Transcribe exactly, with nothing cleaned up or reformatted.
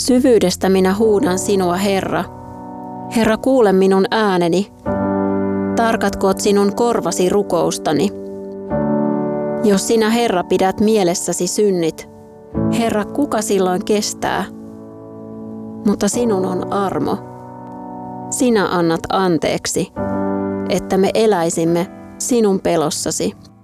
Syvyydestä minä huudan sinua, Herra. Herra, kuule minun ääneni. Tarkatkoot sinun korvasi rukoustani. Jos sinä, Herra, pidät mielessäsi synnit, Herra, kuka silloin kestää? Mutta sinun on armo. Sinä annat anteeksi, että me eläisimme sinun pelossasi.